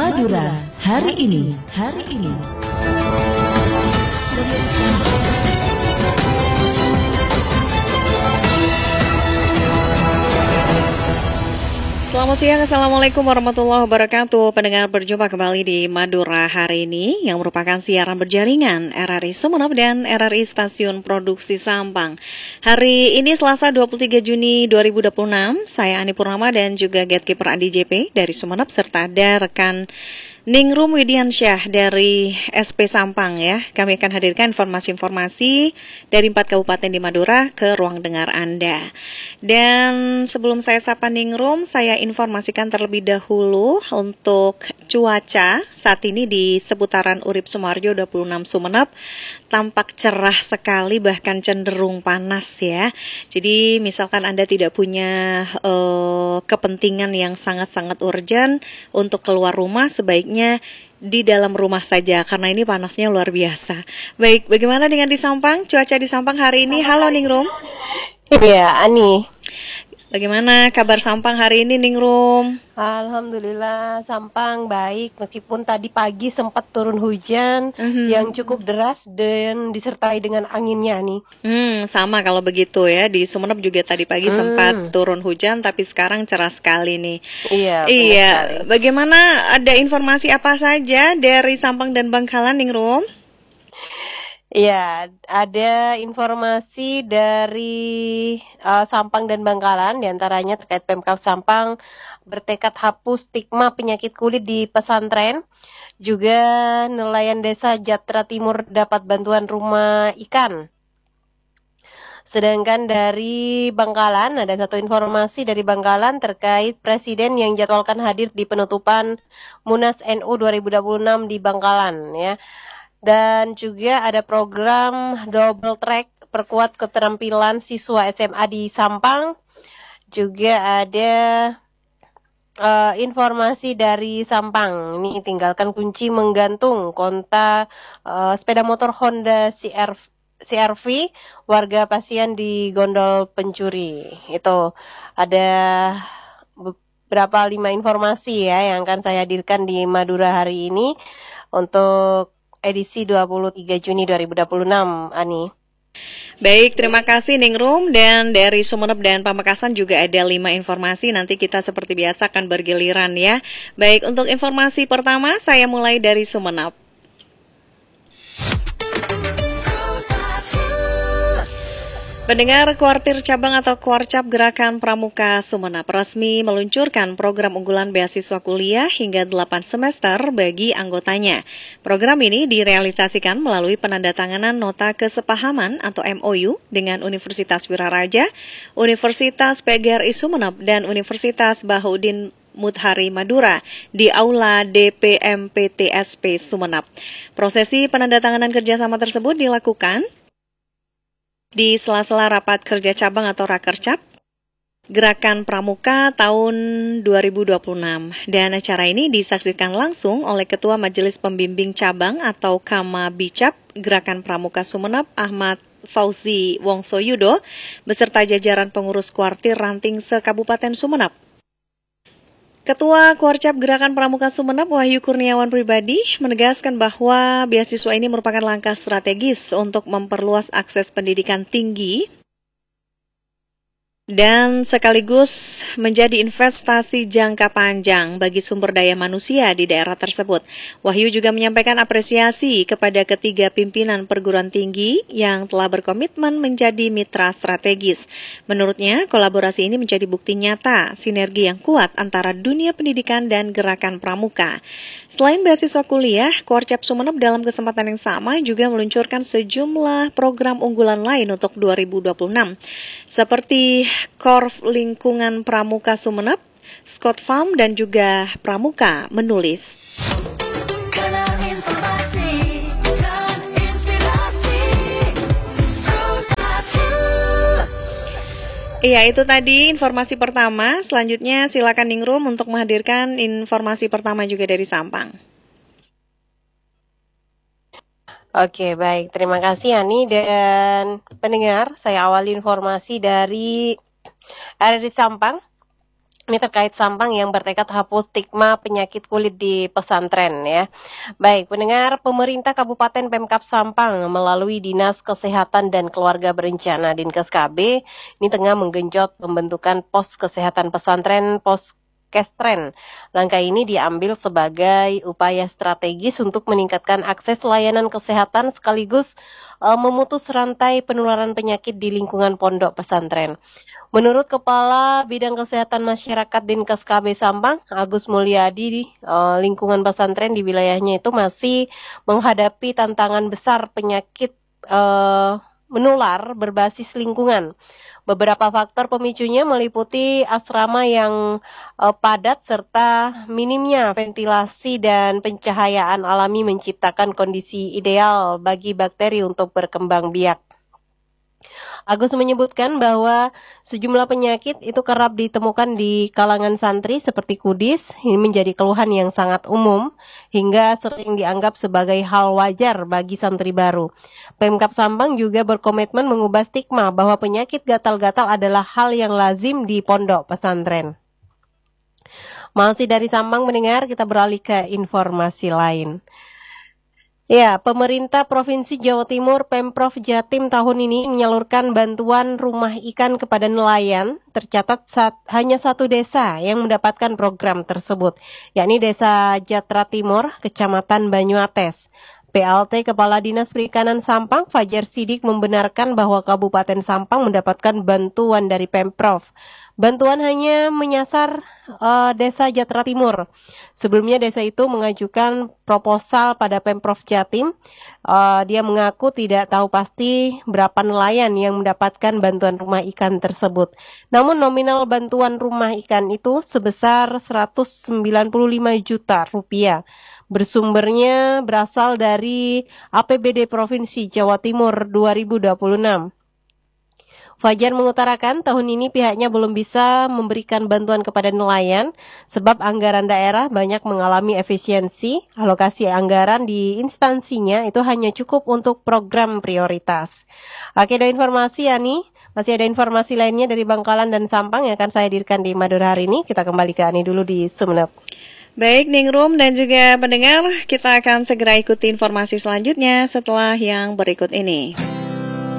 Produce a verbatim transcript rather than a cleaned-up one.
Madura hari ini, hari ini. Selamat siang, Assalamualaikum warahmatullahi wabarakatuh. Pendengar, berjumpa kembali di Madura hari ini yang merupakan siaran berjaringan R R I Sumeneb dan R R I Stasiun Produksi Sampang. Hari ini Selasa dua puluh tiga Juni dua ribu dua puluh enam, saya Ani Purnama dan juga Gatekeeper Andi J P dari Sumeneb serta ada rekan Ningrum Widiansyah dari S P Sampang ya. Kami akan hadirkan informasi-informasi dari empat kabupaten di Madura ke ruang dengar Anda. Dan sebelum saya sapa Ningrum, saya informasikan terlebih dahulu untuk cuaca saat ini di seputaran Urip Sumarjo dua puluh enam Sumeneb tampak cerah sekali, bahkan cenderung panas ya. Jadi misalkan Anda tidak punya uh, kepentingan yang sangat-sangat urgent untuk keluar rumah, sebaiknya di dalam rumah saja karena ini panasnya luar biasa. Baik, bagaimana dengan di Sampang? Cuaca di Sampang hari ini. Halo Ningrum. Iya, Ani. Bagaimana kabar Sampang hari ini, Ningrum? Alhamdulillah, Sampang baik meskipun tadi pagi sempat turun hujan mm-hmm. yang cukup deras dan disertai dengan anginnya nih. Hmm, sama kalau begitu ya. Di Sumeneb juga tadi pagi mm. sempat turun hujan tapi sekarang cerah sekali nih. Iya. Iya. Bagaimana, ada informasi apa saja dari Sampang dan Bangkalan, Ningrum? Ya, ada informasi dari uh, Sampang dan Bangkalan, diantaranya terkait Pemkab Sampang bertekad hapus stigma penyakit kulit di pesantren. Juga nelayan desa Jatra Timur dapat bantuan rumah ikan. Sedangkan dari Bangkalan, ada satu informasi dari Bangkalan terkait Presiden yang jadwalkan hadir di penutupan Munas N U dua ribu dua puluh enam di Bangkalan ya. Dan juga ada program double track perkuat keterampilan siswa S M A di Sampang. Juga ada uh, informasi dari Sampang. Ini tinggalkan kunci menggantung konta uh, sepeda motor Honda C R V warga pasien di gondol pencuri. Itu ada beberapa lima informasi ya yang akan saya hadirkan di Madura hari ini untuk edisi dua puluh tiga Juni dua ribu dua puluh enam, Ani. Baik, terima kasih Ningrum. Dan dari Sumeneb dan Pamekasan juga ada lima informasi. Nanti kita seperti biasa akan bergiliran ya. Baik, untuk informasi pertama saya mulai dari Sumeneb. Pendengar, Kuartir Cabang atau Kuarcap Gerakan Pramuka Sumeneb resmi meluncurkan program unggulan beasiswa kuliah hingga delapan semester bagi anggotanya. Program ini direalisasikan melalui penandatanganan nota kesepahaman atau M O U dengan Universitas Wiraraja, Universitas P G R I Sumeneb, dan Universitas Bahoudin Mudhari Madura di Aula D P M P T S P Sumeneb. Prosesi penandatanganan kerjasama tersebut dilakukan di sela-sela rapat kerja cabang atau Rakercap Gerakan Pramuka tahun dua ribu dua puluh enam. Dan acara ini disaksikan langsung oleh Ketua Majelis Pembimbing Cabang atau Kama Bicap Gerakan Pramuka Sumeneb Ahmad Fauzi Wongsoyudo beserta jajaran pengurus kuartir ranting se-Kabupaten Sumeneb. Ketua Kuarcap Gerakan Pramuka Sumeneb Wahyu Kurniawan Pribadi menegaskan bahwa beasiswa ini merupakan langkah strategis untuk memperluas akses pendidikan tinggi dan sekaligus menjadi investasi jangka panjang bagi sumber daya manusia di daerah tersebut. Wahyu juga menyampaikan apresiasi kepada ketiga pimpinan perguruan tinggi yang telah berkomitmen menjadi mitra strategis. Menurutnya, kolaborasi ini menjadi bukti nyata sinergi yang kuat antara dunia pendidikan dan gerakan pramuka. Selain beasiswa kuliah, Kuarcap Sumeneb dalam kesempatan yang sama juga meluncurkan sejumlah program unggulan lain untuk dua ribu dua puluh enam, seperti Korf Lingkungan Pramuka Sumeneb, Scott Farm, dan juga Pramuka Menulis. Iya, itu tadi informasi pertama. Selanjutnya silakan Ningrum untuk menghadirkan informasi pertama juga dari Sampang. Oke, baik. Terima kasih Ani dan pendengar. Saya awali informasi dari R R I Sampang. Ini terkait Sampang yang bertekad hapus stigma penyakit kulit di pesantren ya. Baik, pendengar, pemerintah Kabupaten Pemkab Sampang melalui Dinas Kesehatan dan Keluarga Berencana Dinkes K B ini tengah menggenjot pembentukan pos kesehatan pesantren, pos Kestren. Langkah ini diambil sebagai upaya strategis untuk meningkatkan akses layanan kesehatan sekaligus uh, memutus rantai penularan penyakit di lingkungan pondok pesantren. Menurut Kepala Bidang Kesehatan Masyarakat Dinkes K B Sampang, Agus Mulyadi, uh, lingkungan pesantren di wilayahnya itu masih menghadapi tantangan besar penyakit uh, menular berbasis lingkungan. Beberapa faktor pemicunya meliputi asrama yang uh, padat serta minimnya ventilasi dan pencahayaan alami menciptakan kondisi ideal bagi bakteri untuk berkembang biak. Agus menyebutkan bahwa sejumlah penyakit itu kerap ditemukan di kalangan santri seperti kudis. Ini menjadi keluhan yang sangat umum hingga sering dianggap sebagai hal wajar bagi santri baru. Pemkab Sampang juga berkomitmen mengubah stigma bahwa penyakit gatal-gatal adalah hal yang lazim di pondok pesantren. Masih dari Sampang mendengar, kita beralih ke informasi lain. Ya, pemerintah Provinsi Jawa Timur Pemprov Jatim tahun ini menyalurkan bantuan rumah ikan kepada nelayan. Tercatat sat, hanya satu desa yang mendapatkan program tersebut, yakni Desa Jatra Timur, Kecamatan Banyuates. P L T Kepala Dinas Perikanan Sampang, Fajar Sidik, membenarkan bahwa Kabupaten Sampang mendapatkan bantuan dari Pemprov. Bantuan hanya menyasar uh, Desa Jatra Timur. Sebelumnya desa itu mengajukan proposal pada Pemprov Jatim. Uh, dia mengaku tidak tahu pasti berapa nelayan yang mendapatkan bantuan rumah ikan tersebut. Namun nominal bantuan rumah ikan itu sebesar seratus sembilan puluh lima juta rupiah. Bersumbernya berasal dari A P B D Provinsi Jawa Timur dua ribu dua puluh enam. Fajar mengutarakan tahun ini pihaknya belum bisa memberikan bantuan kepada nelayan sebab anggaran daerah banyak mengalami efisiensi. Alokasi anggaran di instansinya itu hanya cukup untuk program prioritas. Oke, ada informasi Yani. Masih ada informasi lainnya dari Bangkalan dan Sampang yang akan saya hadirkan di Madura hari ini. Kita kembali ke Ani dulu di Sumeneb. Baik, Ningrum dan juga pendengar, kita akan segera ikuti informasi selanjutnya setelah yang berikut ini.